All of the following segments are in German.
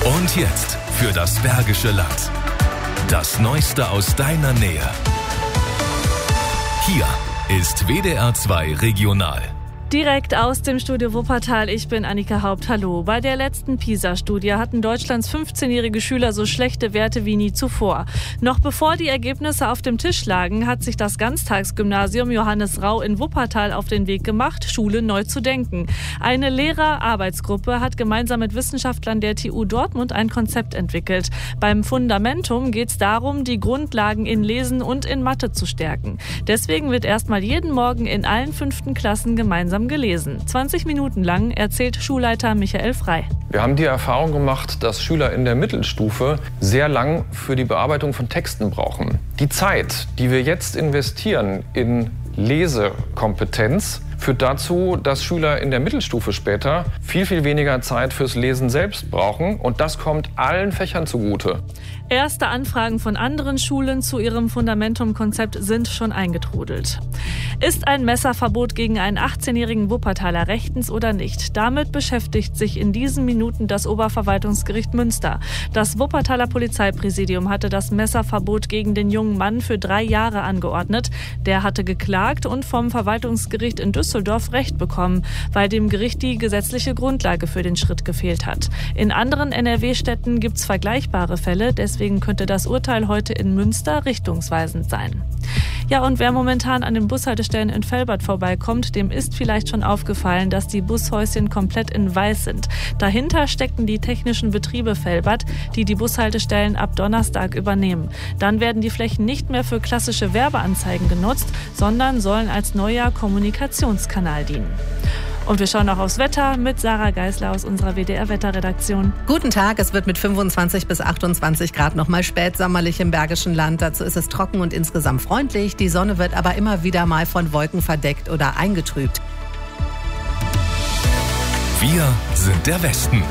Und jetzt für das Bergische Land. Das Neueste aus deiner Nähe. Hier ist WDR 2 Regional. Direkt aus dem Studio Wuppertal, ich bin Annika Haupt, hallo. Bei der letzten PISA-Studie hatten Deutschlands 15-jährige Schüler so schlechte Werte wie nie zuvor. Noch bevor die Ergebnisse auf dem Tisch lagen, hat sich das Ganztagsgymnasium Johannes Rau in Wuppertal auf den Weg gemacht, Schule neu zu denken. Eine Lehrerarbeitsgruppe hat gemeinsam mit Wissenschaftlern der TU Dortmund ein Konzept entwickelt. Beim Fundamentum geht es darum, die Grundlagen in Lesen und in Mathe zu stärken. Deswegen wird erstmal jeden Morgen in allen 5. Klassen gemeinsam gelesen. 20 Minuten lang erzählt Schulleiter Michael Frei. Wir haben die Erfahrung gemacht, dass Schüler in der Mittelstufe sehr lang für die Bearbeitung von Texten brauchen. Die Zeit, die wir jetzt investieren in Lesekompetenz, führt dazu, dass Schüler in der Mittelstufe später viel, viel weniger Zeit fürs Lesen selbst brauchen. Und das kommt allen Fächern zugute. Erste Anfragen von anderen Schulen zu ihrem Fundamentum-Konzept sind schon eingetrudelt. Ist ein Messerverbot gegen einen 18-jährigen Wuppertaler rechtens oder nicht? Damit beschäftigt sich in diesen Minuten das Oberverwaltungsgericht Münster. Das Wuppertaler Polizeipräsidium hatte das Messerverbot gegen den jungen Mann für 3 Jahre angeordnet. Der hatte geklagt und vom Verwaltungsgericht in Düsseldorf Recht bekommen, weil dem Gericht die gesetzliche Grundlage für den Schritt gefehlt hat. In anderen NRW-Städten gibt es vergleichbare Fälle, deswegen könnte das Urteil heute in Münster richtungsweisend sein. Ja, und wer momentan an den Bushaltestellen in Velbert vorbeikommt, dem ist vielleicht schon aufgefallen, dass die Bushäuschen komplett in weiß sind. Dahinter stecken die technischen Betriebe Velbert, die die Bushaltestellen ab Donnerstag übernehmen. Dann werden die Flächen nicht mehr für klassische Werbeanzeigen genutzt, sondern sollen als neuer Kommunikationskanal dienen. Und wir schauen auch aufs Wetter mit Sarah Geisler aus unserer WDR-Wetterredaktion. Guten Tag, es wird mit 25 bis 28 Grad nochmal spätsommerlich im Bergischen Land. Dazu ist es trocken und insgesamt freundlich. Die Sonne wird aber immer wieder mal von Wolken verdeckt oder eingetrübt. Wir sind der Westen.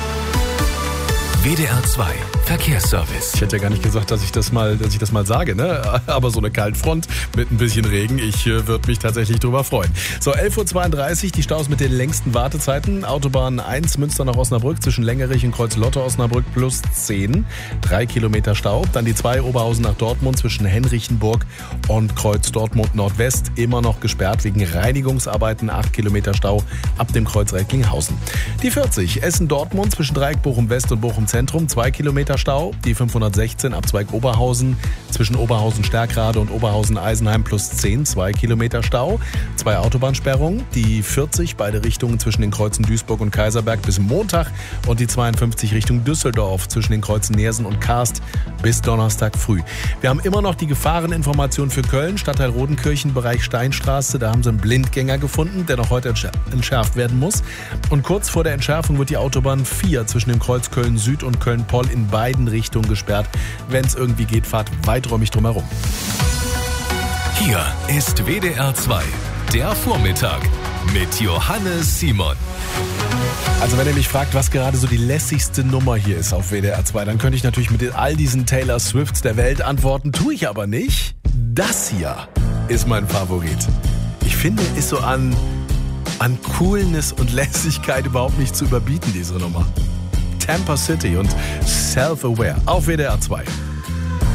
WDR 2 Verkehrsservice. Ich hätte ja gar nicht gesagt, dass ich das mal sage, ne? Aber so eine Kaltfront mit ein bisschen Regen, ich würde mich tatsächlich drüber freuen. So, 11.32 Uhr, die Staus mit den längsten Wartezeiten. Autobahn 1 Münster nach Osnabrück zwischen Längerich und Kreuz-Lotte-Osnabrück plus 10. 3 Kilometer Stau. Dann die 2 Oberhausen nach Dortmund zwischen Henrichenburg und Kreuz Dortmund Nordwest. Immer noch gesperrt wegen Reinigungsarbeiten. 8 Kilometer Stau ab dem Kreuz Recklinghausen. Die 40 Essen-Dortmund zwischen Dreieck Bochum West und Bochum Zentrum. 2 Kilometer Stau. Die 516 Abzweig Oberhausen zwischen Oberhausen-Stärkrade und Oberhausen-Eisenheim plus 10. 2 Kilometer Stau. 2 Autobahnsperrungen. Die 40 beide Richtungen zwischen den Kreuzen Duisburg und Kaiserberg bis Montag. Und die 52 Richtung Düsseldorf zwischen den Kreuzen Neersen und Karst bis Donnerstag früh. Wir haben immer noch die Gefahreninformation für Köln. Stadtteil Rodenkirchen, Bereich Steinstraße. Da haben sie einen Blindgänger gefunden, der noch heute entschärft werden muss. Und kurz vor der Entschärfung wird die Autobahn 4 zwischen dem Kreuz Köln Süd und Köln-Poll in beiden Richtungen gesperrt. Wenn es irgendwie geht, fahrt weiträumig drumherum. Hier ist WDR 2, der Vormittag mit Johannes Simon. Also wenn ihr mich fragt, was gerade so die lässigste Nummer hier ist auf WDR 2, dann könnte ich natürlich mit all diesen Taylor Swifts der Welt antworten. Tue ich aber nicht. Das hier ist mein Favorit. Ich finde, ist so an Coolness und Lässigkeit überhaupt nicht zu überbieten, diese Nummer. Tampa City und Self-Aware auf WDR 2.